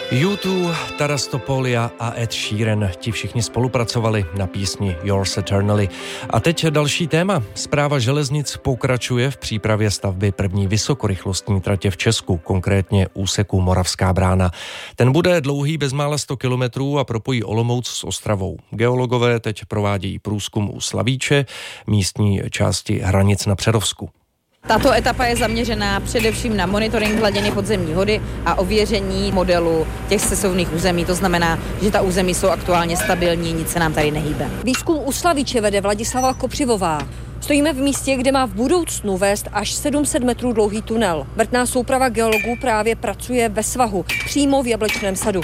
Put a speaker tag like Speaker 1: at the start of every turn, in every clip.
Speaker 1: U2, Taras Topolia a Ed Sheeran, ti všichni spolupracovali na písni Yours Eternally. A teď další téma. Správa železnic pokračuje v přípravě stavby první vysokorychlostní tratě v Česku, konkrétně úseku Moravská Brána. Ten bude dlouhý bezmála 100 kilometrů a propojí Olomouc s Ostravou. Geologové teď provádějí průzkum u Slavíče, místní části hranic na Přerovsku.
Speaker 2: Tato etapa je zaměřená především na monitoring hladiny podzemní vody a ověření modelu těch sesuvných území. To znamená, že ta území jsou aktuálně stabilní, nic se nám tady nehýbe.
Speaker 3: Výzkum u Slavíče vede Vladislava Kopřivová. Stojíme v místě, kde má v budoucnu vést až 700 metrů dlouhý tunel. Vrtná souprava geologů právě pracuje ve svahu, přímo v jablečném sadu.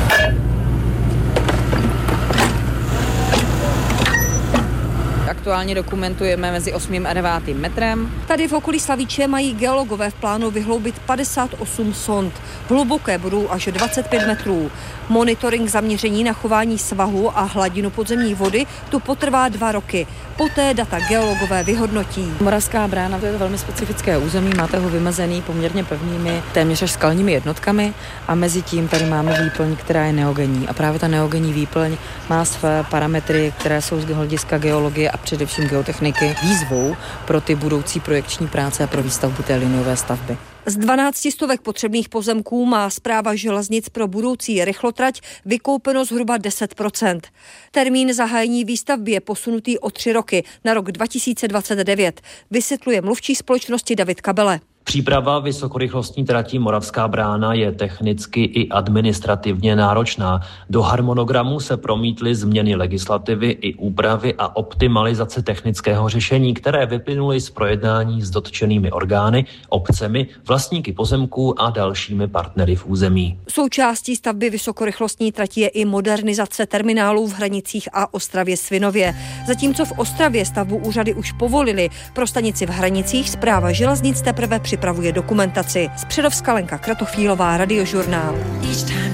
Speaker 2: Aktuálně dokumentujeme mezi 8. a 9. metrem.
Speaker 3: Tady v okolí Slavíče mají geologové v plánu vyhloubit 58 sond. Hluboké budou až 25 metrů. Monitoring zaměření na chování svahu a hladinu podzemní vody tu potrvá 2 roky. Poté data geologové vyhodnotí.
Speaker 2: Moravská Brána, to je velmi specifické území, máte ho vymezený poměrně pevnými, téměř až skalními jednotkami a mezi tím tady máme výplň, která je neogenní. A právě ta neogenní výplň má své parametry, které jsou z hlediska geologie a především geotechniky výzvou pro ty budoucí projekční práce a pro výstavbu té liniové stavby.
Speaker 3: Z 12 stovek potřebných pozemků má správa železnic pro budoucí rychlotrať vykoupeno zhruba 10%. Termín zahájení výstavby je posunutý o 3 roky na rok 2029, vysvětluje mluvčí společnosti David Kabele.
Speaker 4: Příprava vysokorychlostní trati Moravská Brána je technicky i administrativně náročná. Do harmonogramu se promítly změny legislativy i úpravy a optimalizace technického řešení, které vyplynuly z projednání s dotčenými orgány, obcemi, vlastníky pozemků a dalšími partnery v území.
Speaker 3: Součástí stavby vysokorychlostní trati je i modernizace terminálů v Hranicích a Ostravě Svinově. Zatímco v Ostravě stavbu úřady už povolili, pro stanici v Hranicích správa železnic teprve připravuje dokumentaci. Z Přerovska Lenka Kratochvílová, Radiožurnál.